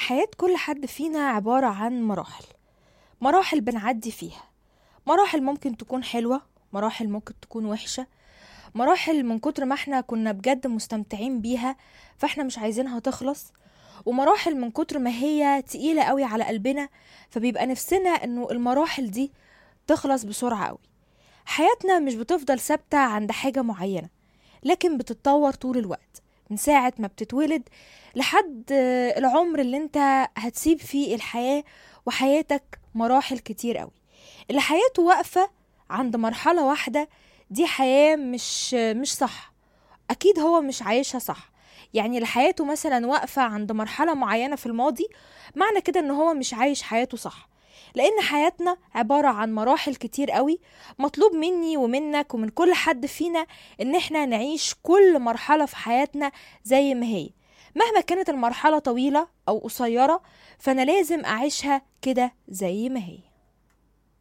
حياة كل حد فينا عبارة عن مراحل بنعدي فيها. مراحل ممكن تكون حلوة، مراحل ممكن تكون وحشة، مراحل من كتر ما احنا كنا بجد مستمتعين بيها فاحنا مش عايزينها تخلص، ومراحل من كتر ما هي تقيلة قوي على قلبنا فبيبقى نفسنا انه المراحل دي تخلص بسرعة قوي. حياتنا مش بتفضل ثابتة عند حاجة معينة، لكن بتتطور طول الوقت من ساعة ما بتتولد لحد العمر اللي انت هتسيب فيه الحياة. وحياتك مراحل كتير قوي. اللي حياته واقفة عند مرحلة واحدة دي حياة مش صح، أكيد هو مش عايشها صح. يعني اللي حياته مثلا واقفة عند مرحلة معينة في الماضي معنى كده ان هو مش عايش حياته صح، لأن حياتنا عبارة عن مراحل كتير قوي. مطلوب مني ومنك ومن كل حد فينا ان احنا نعيش كل مرحلة في حياتنا زي ما هي، مهما كانت المرحلة طويلة أو قصيرة فأنا لازم أعيشها كده زي ما هي.